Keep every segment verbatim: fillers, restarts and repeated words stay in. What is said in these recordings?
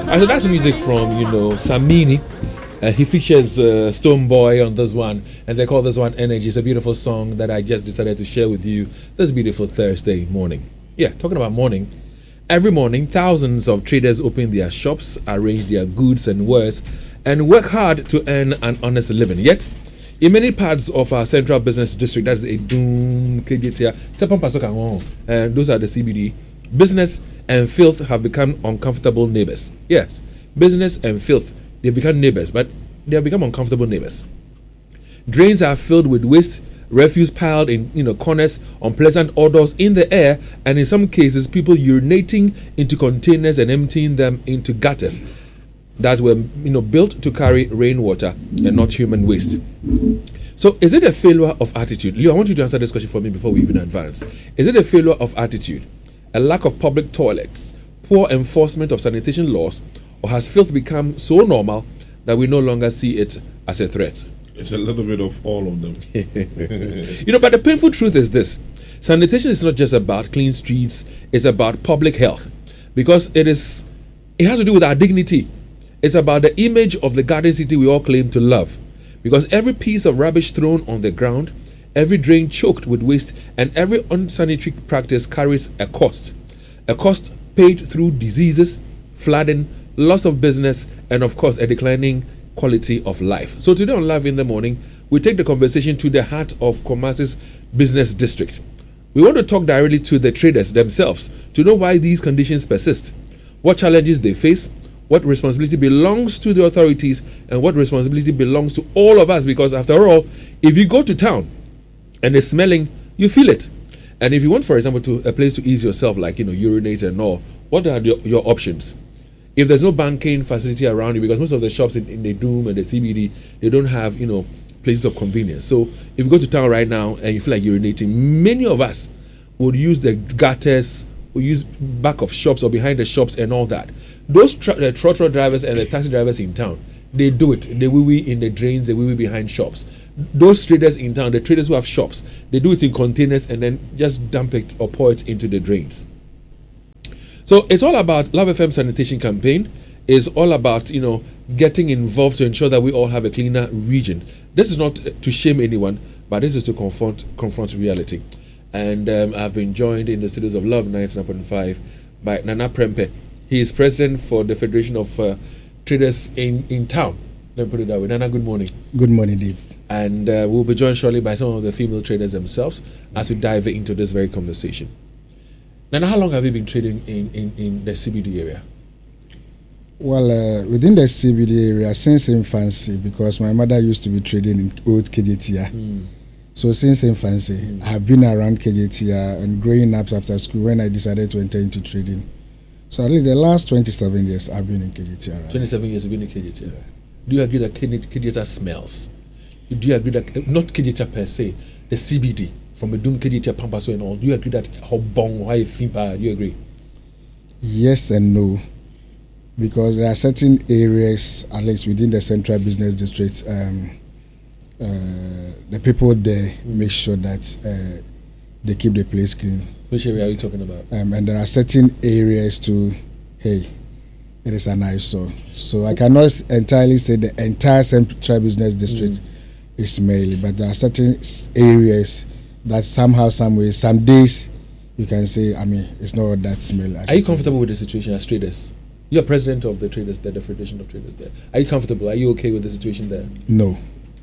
So that's music from, you know, Samini. Uh, he features uh, Stone Boy on this one, and they call this one Energy. It's a beautiful song that I just decided to share with you this beautiful Thursday morning. Yeah, talking about morning. Every morning, thousands of traders open their shops, arrange their goods and wares, and work hard to earn an honest living. Yet, in many parts of our central business district, that's a Doom, Kejetia, and those are the C B D, business and filth have become uncomfortable neighbors. Yes, business and filth, they've become neighbors, but they have become uncomfortable neighbors. Drains are filled with waste, refuse piled in you know corners, unpleasant odors in the air, and in some cases, people urinating into containers and emptying them into gutters that were you know built to carry rainwater and not human waste. So, is it a failure of attitude? Leo, I want you to answer this question for me before we even advance. Is it a failure of attitude, a lack of public toilets, poor enforcement of sanitation laws, or has filth become so normal that we no longer see it as a threat? It's a little bit of all of them. You know, but the painful truth is this. Sanitation is not just about clean streets, it's about public health. Because it is, it has to do with our dignity. It's about the image of the garden city we all claim to love. Because every piece of rubbish thrown on the ground, every drain choked with waste, and every unsanitary practice carries a cost. A cost paid through diseases, flooding, loss of business, and of course, a declining quality of life. So today on Live in the Morning, we take the conversation to the heart of Kumasi's business district. We want to talk directly to the traders themselves to know why these conditions persist, what challenges they face, what responsibility belongs to the authorities, and what responsibility belongs to all of us. Because after all, if you go to town and it's smelling, you feel it. And if you want, for example, to a place to ease yourself, like you know, urinate and all, what are your, your options? If there's no banking facility around you, because most of the shops in, in the Doom and the C B D, they don't have, you know, places of convenience. So if you go to town right now and you feel like urinating, many of us would use the gutters, would use back of shops or behind the shops and all that. Those tra- the trotro drivers and the taxi drivers in town, they do it. They wee-wee in the drains, they wee-wee behind shops. Those traders in town, the traders who have shops, they do it in containers and then just dump it or pour it into the drains. So it's all about Love F M sanitation campaign. It's all about, you know, getting involved to ensure that we all have a cleaner region. This is not to shame anyone, but this is to confront confront reality. And um, I've been joined in the studios of Love ninety-nine point five by Nana Prempeh. He is president for the Federation of uh, Traders in, in town. Let me put it that way. Nana, good morning. Good morning, Dave. And uh, we'll be joined shortly by some of the female traders themselves as we dive into this very conversation. Nana, how long have you been trading in, in, in the C B D area? Well, uh, within the C B D area, since infancy, because my mother used to be trading in Old Kejetia. Mm. So since infancy, mm. I have been around Kejetia and growing up after school when I decided to enter into trading. So at least the last twenty-seven years, I've been in Kejetia. Right? twenty-seven years you've been in Kejetia. Yeah. Do you agree that Kejetia smells? Do you agree that, not Kejetia per se, the C B D, from Medum, Kejetia, Pampaso and all, do you agree that how bong, how fimpa, do you agree? Yes and no. Because there are certain areas, at least within the central business district, um, uh, the people there mm. make sure that uh, they keep the place clean. Which area are you talking about? Um, and there are certain areas too, hey, it is an eyesore. So I cannot entirely say the entire central business district mm. is smelly, but there are certain areas that somehow, some way, some days, you can say, I mean, it's not that smelly. Are you comfortable with the situation as traders? You're president of the traders there, the Federation of Traders there. Are you comfortable? Are you okay with the situation there? No.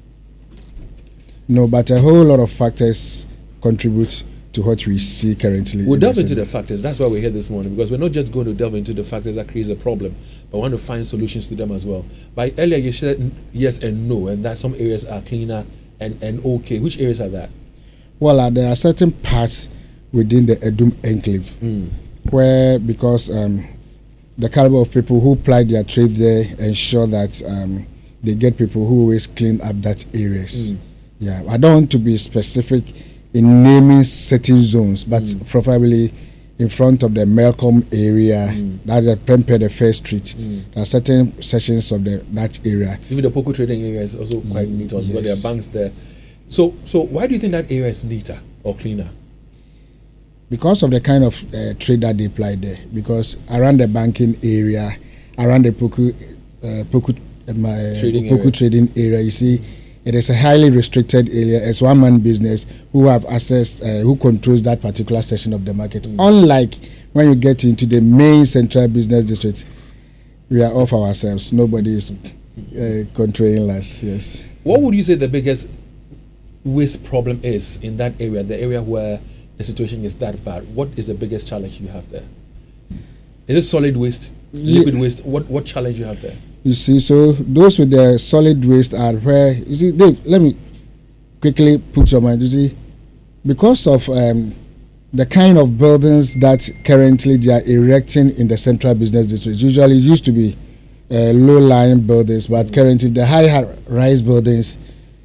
No, but a whole lot of factors contribute to what we see currently. We'll delve into the factors. That's why we're here this morning, because we're not just going to delve into the factors that creates a problem, but we want to find solutions to them as well. But earlier you said yes and no, and that some areas are cleaner and, and okay. Which areas are that? Well, uh, there are certain parts within the Edum enclave mm. where, because um, the caliber of people who ply their trade there ensure that um, they get people who always clean up that areas. Mm. Yeah, I don't want to be specific in naming certain zones, but mm. probably in front of the Malcolm area, mm. that is Prempeh, the First Street, mm. there are certain sections of the that area. Even the Poku trading area is also quite mm, neat, also, yes. But there are banks there. So, so why do you think that area is neater or cleaner? Because of the kind of uh, trade that they apply there. Because around the banking area, around the Poku, uh, Poku, uh, my, Trading Poku area. trading area. You see, it is a highly restricted area. It's one man business who have access, uh, who controls that particular section of the market. Mm. Unlike when you get into the main central business district, we are off ourselves. Nobody is uh, controlling us. Yes. What would you say the biggest waste problem is in that area, the area where the situation is that bad? What is the biggest challenge you have there? Is it solid waste, liquid Yeah. waste? What what challenge you have there? You see, so those with the solid waste are where, you see, Dave, let me quickly put your mind, you see, because of um, the kind of buildings that currently they are erecting in the central business district. Usually it used to be uh, low-lying buildings, but currently the high-rise buildings,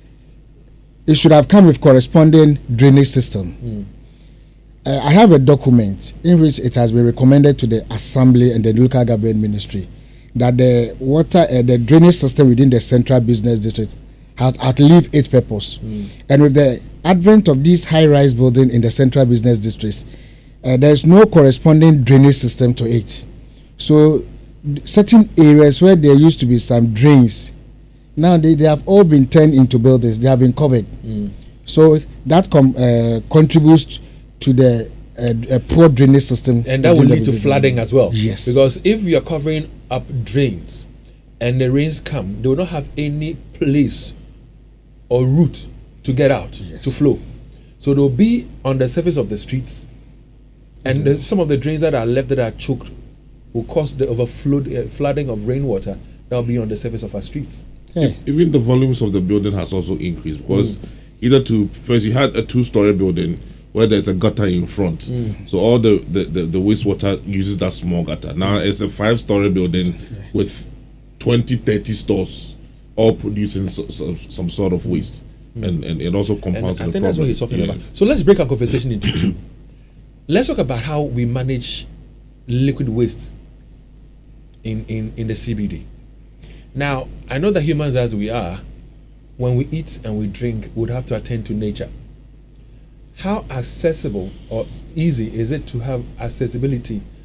it should have come with corresponding drainage system. Mm. Uh, I have a document in which it has been recommended to the Assembly and the local government ministry that the water, uh, the drainage system within the central business district has outlived its purpose. Mm. And with the advent of these high-rise buildings in the central business district, uh, there is no corresponding drainage system to it. So certain areas where there used to be some drains, now they, they have all been turned into buildings. They have been covered. Mm. So that com- uh, contributes to the uh, uh, poor drainage system. And that will lead to flooding as well. Yes. Because if you are covering up drains and the rains come, they will not have any place or route to get out, yes. to flow. So they'll be on the surface of the streets, and mm-hmm. the, some of the drains that are left that are choked will cause the overflow, uh, flooding of rainwater that will be on the surface of our streets. Yeah. Even the volumes of the building has also increased because mm. either to first you had a two-story building where there's a gutter in front, mm. so all the, the, the, the wastewater uses that small gutter. Now mm. it's a five-story building yeah. with twenty, thirty stores, all producing so, so, some sort of waste, mm. and and it also compounds. And I the think problem. that's what he's talking yeah. about. So let's break our conversation into two. Let's talk about how we manage liquid waste in, in, in the C B D. Now, I know that humans as we are, when we eat and we drink, we would have to attend to nature. How accessible or easy is it to have accessibility